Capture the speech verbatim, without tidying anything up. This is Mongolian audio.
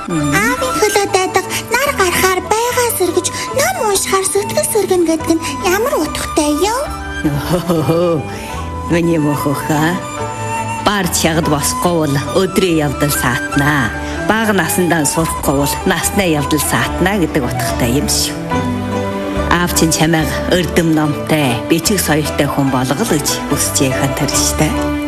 Аавын хөлөө дайдаг нар гарахаар байгаа сэргэж ном уншихаар сэтгэл сэргэн гэдэг нь ямар утгатай юу? Миний мөхөха бард шагд босхгүй бол өдрийн явдал саатнаа. Бага насандаа сурахгүй бол насны явдал саатнаа гэдэг утгатай юм шүү. Аав чинь чамайг өрдөм номтой, бичиг соёлтой хүн болгол гэж хүсэж яхан тэр штэ.